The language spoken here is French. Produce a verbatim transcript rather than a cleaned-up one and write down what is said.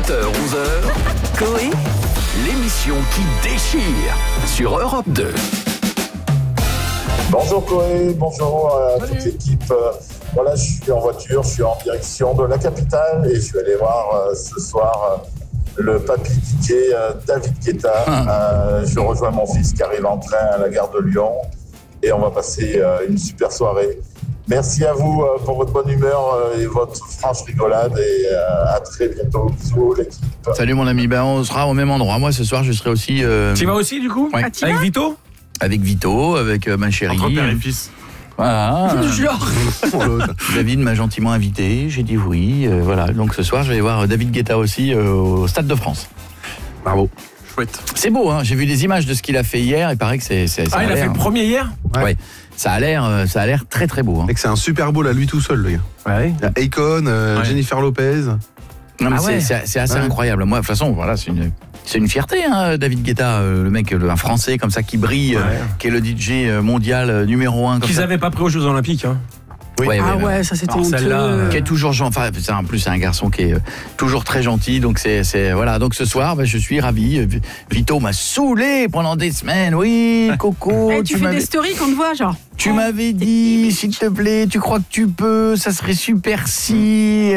sept heures onze heures, Coé, l'émission qui déchire sur Europe deux. Bonjour Coé, bonjour à toute l'équipe. Voilà, je suis en voiture, je suis en direction de la capitale et je suis allé voir euh, ce soir euh, le papy D J euh, David Guetta. Euh, je rejoins mon fils qui arrive en train à la gare de Lyon et on va passer euh, une super soirée. Merci à vous euh, pour votre bonne humeur euh, et votre franche rigolade et euh, à très bientôt. Bisous l'équipe. Salut mon ami, ben, on sera au même endroit. Moi ce soir je serai aussi... Euh... Tu vas aussi du coup ouais. Avec Vito Avec Vito, avec euh, ma chérie. Entre père et fils. Voilà. Genre. David m'a gentiment invité, j'ai dit oui. Euh, voilà, donc ce soir je vais voir David Guetta aussi euh, au Stade de France. Bravo. Chouette. C'est beau, hein, j'ai vu des images de ce qu'il a fait hier, il paraît que c'est... c'est ça ah, a il a l'air, fait le premier hier Ouais. ouais. Ça a l'air, euh, ça a l'air très très beau. Hein. Et que c'est un Super Bowl à lui tout seul, le gars. Ouais. Il y a Akon, euh, ouais. Jennifer Lopez. Non, mais ah c'est, ouais. c'est, c'est assez ouais. incroyable. Moi, de toute façon, voilà, c'est une, c'est une fierté, hein, David Guetta, euh, le mec, le, un Français comme ça qui brille, ouais. euh, qui est le D J mondial euh, numéro un. Qu'ils n'avaient pas pris aux Jeux Olympiques. Hein. Oui. Ouais, ah ouais, ouais, ça c'était alors, honteux. celle-là, qui est toujours gentil. Enfin, c'est en plus c'est un garçon qui est euh, toujours très gentil. Donc c'est, c'est voilà. Donc ce soir, bah, je suis ravi. Vito m'a saoulé pendant des semaines. Oui, Coco. Hey, tu, tu fais m'avais... des stories qu'on te voit, genre. Tu m'avais dit, s'il te plaît, tu crois que tu peux, ça serait super si.